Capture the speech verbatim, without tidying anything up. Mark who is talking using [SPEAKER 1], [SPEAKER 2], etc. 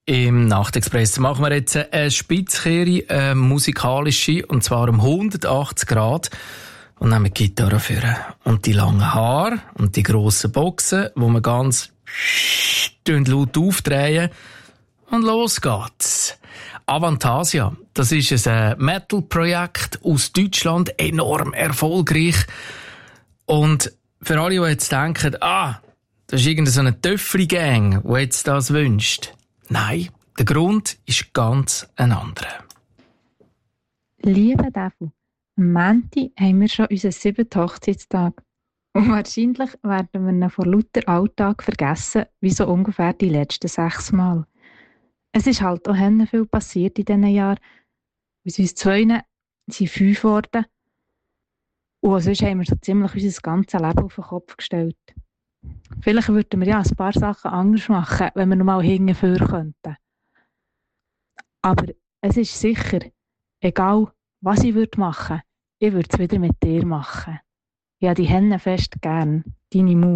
[SPEAKER 1] Im Nachtexpress machen wir jetzt eine Spitzkehre, eine musikalische, und zwar um hundertachtzig Grad. Und nehmen die Gitarre vor. Und die langen Haare und die grossen Boxen, wo man ganz laut aufdrehen. Und los geht's. Avantasia, das ist ein Metal-Projekt aus Deutschland, enorm erfolgreich. Und für alle, die jetzt denken, ah, das ist irgendeine Töffli-Gang, die jetzt das wünscht. Nein, der Grund ist ganz ein anderer.
[SPEAKER 2] Lieber Devu, am Montag haben wir schon unseren siebten Hochzeitstag. Und wahrscheinlich werden wir ihn vor lauter Alltag vergessen, wie so ungefähr die letzten sechs Mal. Es ist halt auch viel passiert in diesen Jahren. Aus uns zwei sind fünf geworden. Und sonst haben wir so ziemlich unser ganzes Leben auf den Kopf gestellt. Vielleicht würden wir ja ein paar Sachen anders machen, wenn wir noch mal hinten könnten. Aber es ist sicher, egal was ich würde machen, ich würde es wieder mit dir machen. Ich habe die Hände fest gern, deine Mut.